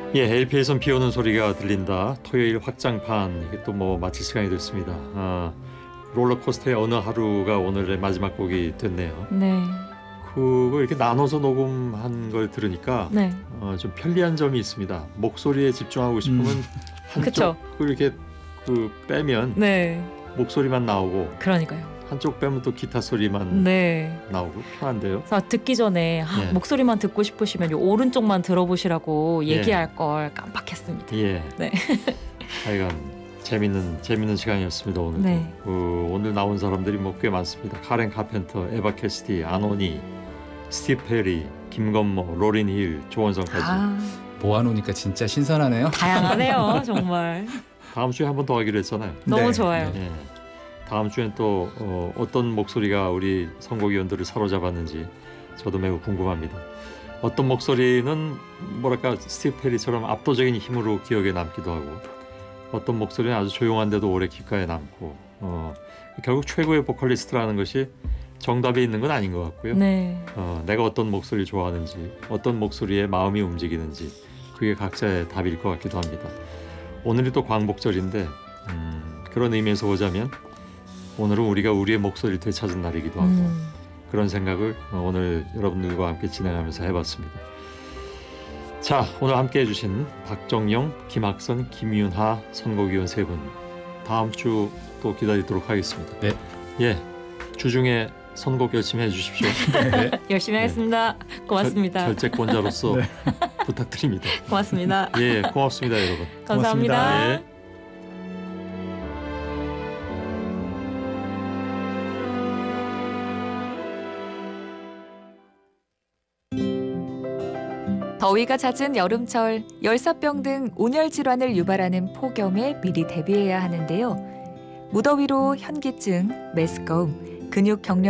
예, LP에선 비 오는 소리가 들린다. 토요일 확장판 이게 또 뭐 마칠 시간이 됐습니다. 롤러코스터의 어느 하루가 오늘의 마지막 곡이 됐네요. 네. 그거 이렇게 나눠서 녹음한 걸 들으니까 네. 좀 편리한 점이 있습니다. 목소리에 집중하고 싶으면 그쵸. 한쪽을 이렇게 빼면 네. 목소리만 나오고 그러니까요. 한쪽 빼면 또 기타 소리만 네. 나오고 편한데요. 그래서 듣기 전에 예. 목소리만 듣고 싶으시면 요 오른쪽만 들어보시라고 얘기할 걸 깜빡했습니다. 예. 네. 하여간 재밌는 시간이었습니다. 오늘. 네. 오늘 나온 사람들이 뭐 꽤 많습니다. 카렌 카펜터, 에바 캐시디, 아노니, 스티브 페리, 김건모, 로린 힐, 조원성까지. 모아놓으니까 진짜 신선하네요. 다양하네요, 정말. 다음 주에 한 번 더 하기로 했잖아요. 너무 네. 좋아요. 예. 다음 주엔 또 어떤 목소리가 우리 선곡위원들을 사로잡았는지 저도 매우 궁금합니다. 어떤 목소리는 뭐랄까 스티브 페리처럼 압도적인 힘으로 기억에 남기도 하고 어떤 목소리는 아주 조용한데도 오래 귓가에 남고 결국 최고의 보컬리스트라는 것이 정답이 있는 건 아닌 것 같고요. 네. 내가 어떤 목소리를 좋아하는지 어떤 목소리에 마음이 움직이는지 그게 각자의 답일 것 같기도 합니다. 오늘이 또 광복절인데 그런 의미에서 보자면 오늘은 우리가 우리의 목소리를 되찾은 날이기도 하고 그런 생각을 오늘 여러분들과 함께 진행하면서 해봤습니다. 자, 오늘 함께 해주신 박정영, 김학선, 김윤하 선곡위원 세 분 다음 주 또 기다리도록 하겠습니다. 네. 예, 주중에 선곡 열심히 해주십시오. 네. 열심히 하겠습니다. 고맙습니다. 결재권자로서 부탁드립니다. 고맙습니다. 예, 고맙습니다, 여러분. 감사합니다. 고맙습니다. 예. 더위가 잦은 여름철, 열사병 등 온열 질환을 유발하는 폭염에 미리 대비해야 하는데요. 무더위로 현기증, 메스꺼움, 근육 경련